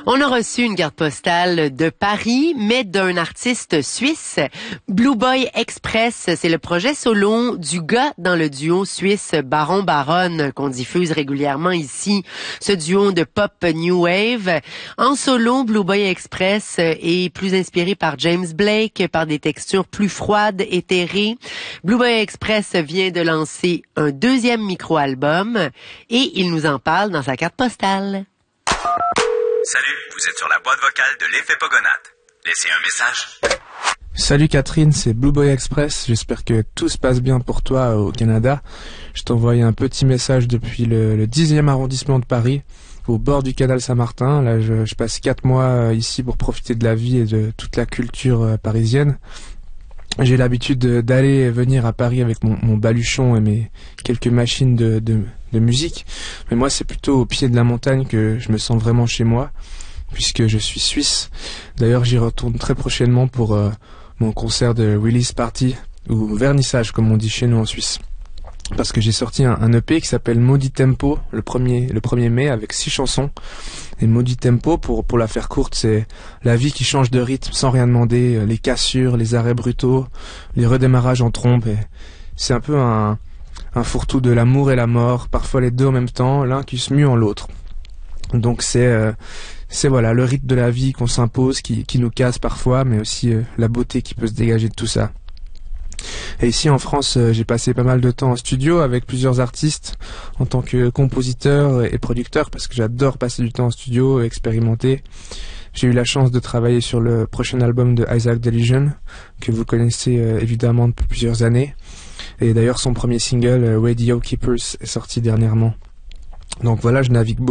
On a reçu une carte postale de Paris, mais d'un artiste suisse. Blue Boy Express, c'est le projet solo du gars dans le duo suisse Baron Baron qu'on diffuse régulièrement ici. Ce duo de pop new wave. En solo, Blue Boy Express est plus inspiré par James Blake, par des textures plus froides, éthérées. Blue Boy Express vient de lancer un deuxième micro-album et il nous en parle dans sa carte postale. Salut, vous êtes sur la boîte vocale de l'Effet Pogonat. Laissez un message. Salut Catherine, c'est Blue Boy Express. J'espère que tout se passe bien pour toi au Canada. Je t'envoie un petit message depuis le 10e arrondissement de Paris, au bord du canal Saint-Martin. Là, je passe 4 mois ici pour profiter de la vie et de toute la culture parisienne. J'ai l'habitude d'aller et venir à Paris avec mon baluchon et mes quelques machines de musique. Mais moi, c'est plutôt au pied de la montagne que je me sens vraiment chez moi, puisque je suis suisse. D'ailleurs, j'y retourne très prochainement pour mon concert de release party, ou vernissage, comme on dit chez nous en Suisse. Parce que j'ai sorti un EP qui s'appelle Maudit Tempo le 1er mai avec 6 chansons. Et Maudit Tempo, pour la faire courte, c'est la vie qui change de rythme sans rien demander, les cassures, les arrêts brutaux, les redémarrages en trompe. Et c'est un peu un fourre-tout de l'amour et la mort, parfois les deux en même temps, l'un qui se mue en l'autre. Donc c'est voilà le rythme de la vie qu'on s'impose, qui nous casse parfois, mais aussi la beauté qui peut se dégager de tout ça. Et ici en France, j'ai passé pas mal de temps en studio avec plusieurs artistes en tant que compositeur et producteur, parce que j'adore passer du temps en studio et expérimenter. J'ai eu la chance de travailler sur le prochain album de Isaac Delusion, que vous connaissez évidemment depuis plusieurs années. Et d'ailleurs son premier single, Radio Keepers, est sorti dernièrement. Donc voilà, je navigue beaucoup.